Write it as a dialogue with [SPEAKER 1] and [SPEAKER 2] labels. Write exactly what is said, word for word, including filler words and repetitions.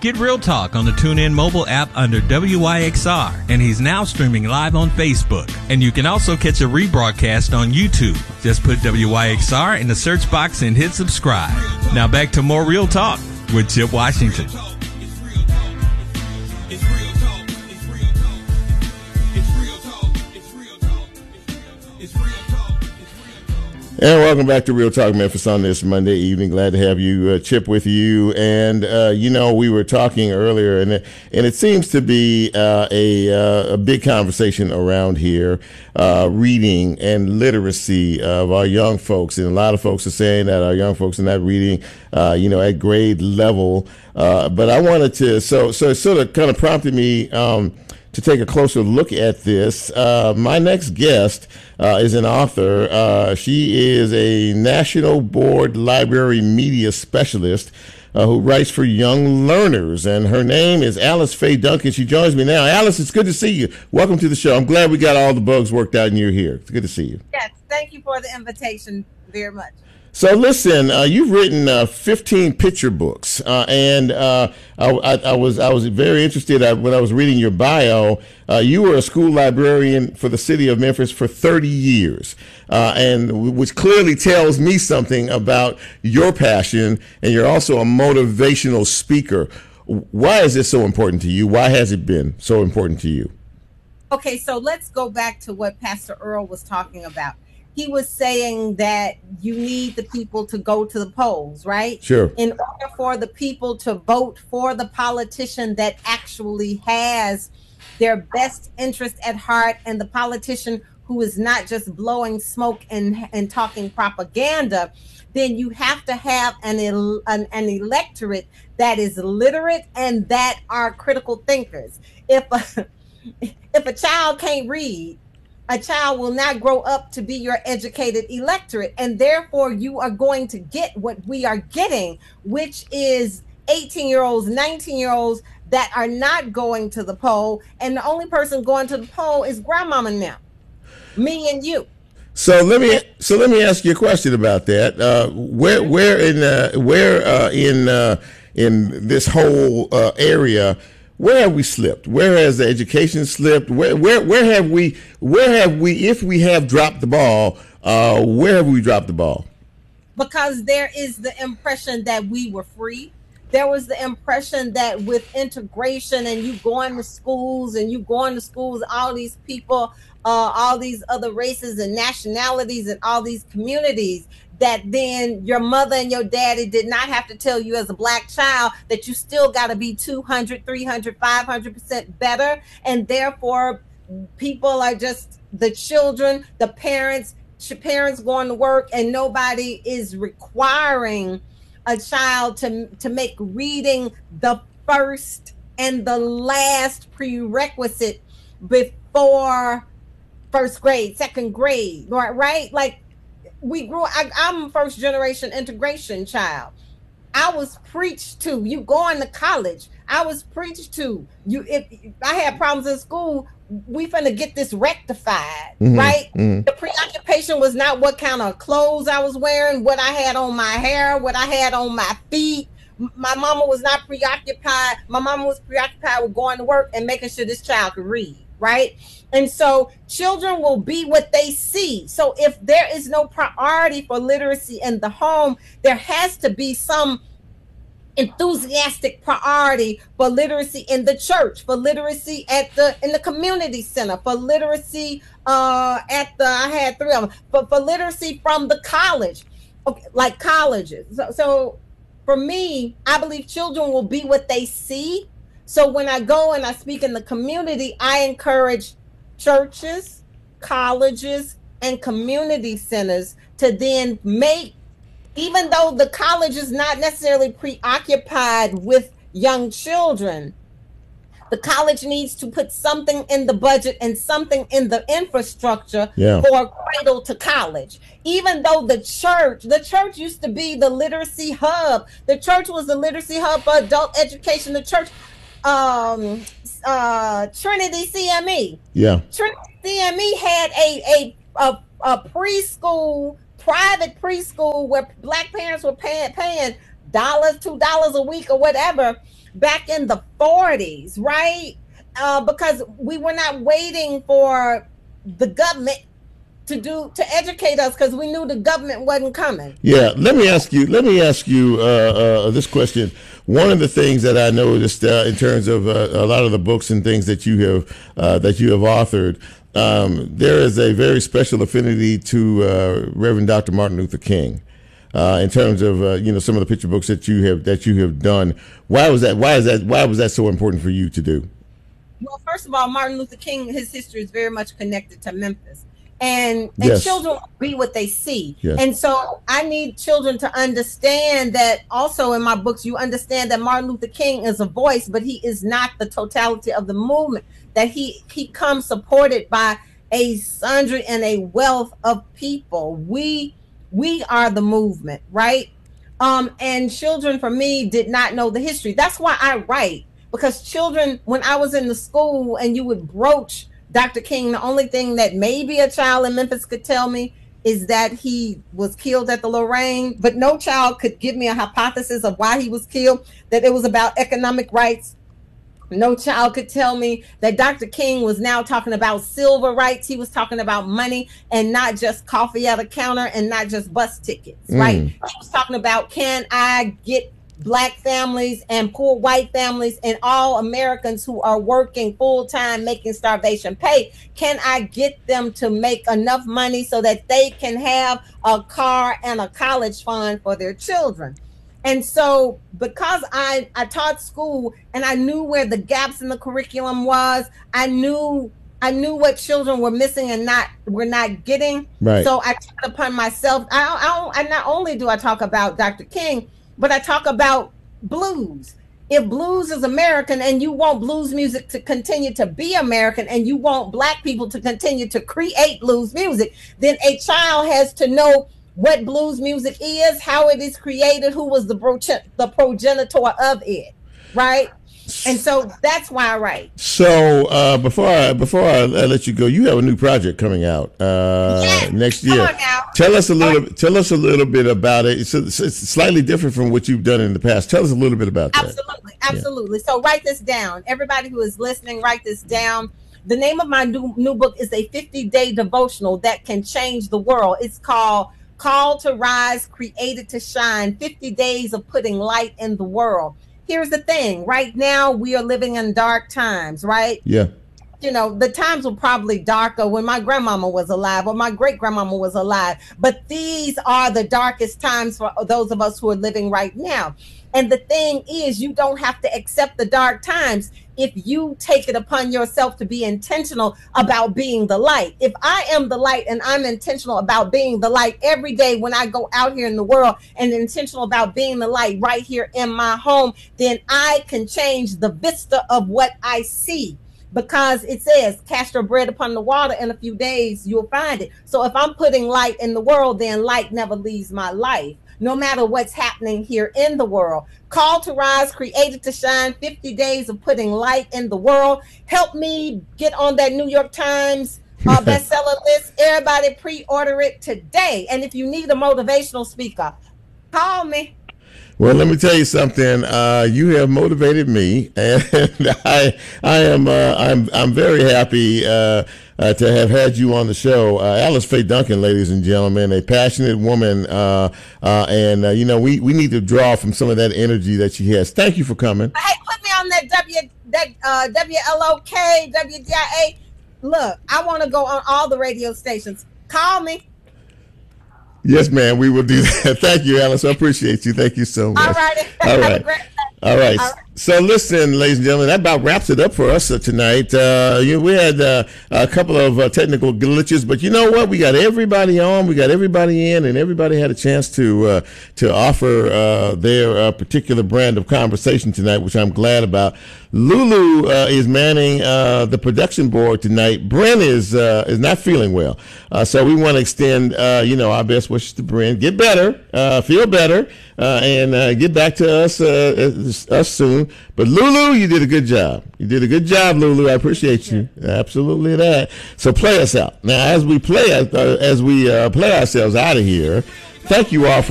[SPEAKER 1] Get Real Talk on the TuneIn mobile app under W I X R, and he's now streaming live on Facebook. And you can also catch a rebroadcast on YouTube. Just put W I X R in the search box and hit subscribe. Now back to more Real Talk with Chip Washington.
[SPEAKER 2] And welcome back to Real Talk Memphis on this Monday evening. Glad to have you, uh, Chip, with you. And, uh, you know, we were talking earlier, and, and it seems to be uh, a, uh, a big conversation around here, uh, reading and literacy of our young folks. And a lot of folks are saying that our young folks are not reading, uh, you know, at grade level. Uh, but I wanted to, so, so it sort of kind of prompted me um, to take a closer look at this. Uh, my next guest uh, is an author. Uh, she is a National Board Library Media Specialist uh, who writes for young learners, and her name is Alice Faye Duncan. She joins me now. Alice, it's good to see you. Welcome to the show. I'm glad we got all the bugs worked out and you're here. It's good to see you.
[SPEAKER 3] Yes, thank you for the invitation very much.
[SPEAKER 2] So listen, uh, you've written uh, fifteen picture books, uh, and uh, I, I, I was I was very interested uh, when I was reading your bio. Uh, you were a school librarian for the city of Memphis for thirty years, uh, and which clearly tells me something about your passion. And you're also a motivational speaker. Why is this so important to you? Why has it been so important to you?
[SPEAKER 3] Okay, so let's go back to what Pastor Earl was talking about. He was saying that you need the people to go to the polls, right?
[SPEAKER 2] Sure.
[SPEAKER 3] In order for the people to vote for the politician that actually has their best interest at heart, and the politician who is not just blowing smoke and, and talking propaganda, then you have to have an, an, an electorate that is literate and that are critical thinkers. If a, if a child can't read, a child will not grow up to be your educated electorate, and therefore you are going to get what we are getting, which is eighteen year olds, nineteen year olds that are not going to the poll, and the only person going to the poll is grandmama now, me and you.
[SPEAKER 2] So let me so let me ask you a question about that. Uh, where where in uh, where uh, in uh, in this whole uh, area, where have we slipped? Where has the education slipped? Where where where have we where have we if we have dropped the ball? Uh, where have we dropped the ball?
[SPEAKER 3] Because there is the impression that we were free. There was the impression that with integration and you going to schools and you going to schools, all these people, uh, all these other races and nationalities and all these communities, that then your mother and your daddy did not have to tell you as a black child that you still got to be two hundred, three hundred, five hundred percent better. And therefore, people are just the children, the parents, parents going to work, and nobody is requiring a child to, to make reading the first and the last prerequisite before first grade, second grade, right? Right? Like, we grew, I, I'm a first generation integration child. I was preached to, you going to college. I was preached to, you. If, if I had problems in school, we finna get this rectified, mm-hmm, right? Mm-hmm. The preoccupation was not what kind of clothes I was wearing, what I had on my hair, what I had on my feet. My mama was not preoccupied. My mama was preoccupied with going to work and making sure this child could read, right? And so children will be what they see. So if there is no priority for literacy in the home, there has to be some enthusiastic priority for literacy in the church, for literacy at the in the community center, for literacy uh at the I had three of them, but for literacy from the college, okay, like colleges. So, so for me, I believe children will be what they see. So when I go and I speak in the community, I encourage churches, colleges, and community centers to then make, even though the college is not necessarily preoccupied with young children, the college needs to put something in the budget and something in the infrastructure, yeah, for cradle to college. Even though the church, the church used to be the literacy hub. The church was the literacy hub for adult education. The church, um, uh, Trinity C M E.
[SPEAKER 2] Yeah.
[SPEAKER 3] Trinity C M E had a, a, a, a preschool, private preschool where black parents were paying paying dollars, two dollars a week or whatever back in the forties, right? Uh, because we were not waiting for the government to do to educate us, because we knew the government wasn't coming.
[SPEAKER 2] Yeah, let me ask you. Let me ask you uh, uh, this question. One of the things that I noticed uh, in terms of uh, a lot of the books and things that you have uh, that you have authored, um, there is a very special affinity to uh, Reverend Doctor Martin Luther King. Uh, in terms of uh, you know, some of the picture books that you have that you have done. Why was that? Why is that? Why was that so important for you to do?
[SPEAKER 3] Well, first of all, Martin Luther King, his history is very much connected to Memphis. And, and
[SPEAKER 2] yes.
[SPEAKER 3] children be what they see.
[SPEAKER 2] Yes.
[SPEAKER 3] And so I need children to understand that also in my books, you understand that Martin Luther King is a voice, but he is not the totality of the movement, that he, he comes supported by a sundry and a wealth of people. We, we are the movement, right? Um, and children for me did not know the history. That's why I write, because children, when I was in the school and you would broach Doctor King, the only thing that maybe a child in Memphis could tell me is that he was killed at the Lorraine, but no child could give me a hypothesis of why he was killed, that it was about economic rights. No child could tell me that Doctor King was now talking about civil rights. He was talking about money and not just coffee at a counter and not just bus tickets, mm. right? He was talking about, can I get Black families and poor white families and all Americans who are working full time making starvation pay, can I get them to make enough money so that they can have a car and a college fund for their children? And so because I, I taught school and I knew where the gaps in the curriculum was, I knew I knew what children were missing and not were not getting.
[SPEAKER 2] Right. So
[SPEAKER 3] I took it upon myself. I, I, I not only do I talk about Doctor King, but I talk about blues. If blues is American and you want blues music to continue to be American and you want Black people to continue to create blues music, then a child has to know what blues music is, how it is created, who was the, pro- the progenitor of it, right? And so that's why I write.
[SPEAKER 2] So uh, before I before I, I let you go, you have a new project coming out uh,
[SPEAKER 3] yes.
[SPEAKER 2] next year.
[SPEAKER 3] Come on now.
[SPEAKER 2] Tell us a little. Tell us a little bit about it. It's, it's slightly different from what you've done in the past. Tell us a little bit about that.
[SPEAKER 3] Absolutely, absolutely. Yeah. So write this down. Everybody who is listening, write this down. The name of my new, new book is a fifty-day devotional that can change the world. It's called Call to Rise, Created to Shine, fifty days of putting light in the world. Here's the thing. Right now, we are living in dark times, right?
[SPEAKER 2] Yeah.
[SPEAKER 3] You know, the times were probably darker when my grandmama was alive or my great grandmama was alive. But these are the darkest times for those of us who are living right now. And the thing is, you don't have to accept the dark times if you take it upon yourself to be intentional about being the light. If I am the light and I'm intentional about being the light every day when I go out here in the world and intentional about being the light right here in my home, then I can change the vista of what I see. Because it says, cast your bread upon the water, in a few days you'll find it. So if I'm putting light in the world, then light never leaves my life, no matter what's happening here in the world. Call to Rise, Created to Shine, fifty days of putting light in the world. Help me get on that New York Times uh, bestseller list. Everybody pre-order it today. And if you need a motivational speaker, call me.
[SPEAKER 2] Well, let me tell you something. Uh, you have motivated me, and I, I am, uh, I'm, I'm very happy uh, uh, to have had you on the show, uh, Alice Faye Duncan, ladies and gentlemen, a passionate woman, uh, uh, and uh, you know, we, we need to draw from some of that energy that she has. Thank you for coming.
[SPEAKER 3] Hey, put me on that W, that uh, W L O K, W D I A. Look, I want to go on all the radio stations. Call me.
[SPEAKER 2] Yes, ma'am, we will do that. Thank you, Alice. I appreciate you. Thank you so much.
[SPEAKER 3] All right.
[SPEAKER 2] All right. All right. All right. So listen, ladies and gentlemen, that about wraps it up for us uh, tonight. Uh, you know, we had uh, a couple of uh, technical glitches, but you know what? We got everybody on. We got everybody in, and everybody had a chance to uh, to offer uh, their uh, particular brand of conversation tonight, which I'm glad about. Lulu uh, is manning uh, the production board tonight. Brent is uh, is not feeling well, uh, so we want to extend uh, you know, our best wishes to Brent. Get better, uh, feel better, uh, and uh, get back to us uh, us soon. But Lulu, you did a good job. You did a good job, Lulu. I appreciate you. Absolutely that. So play us out now. As we play, uh, as we uh, play ourselves out of here. Thank you all for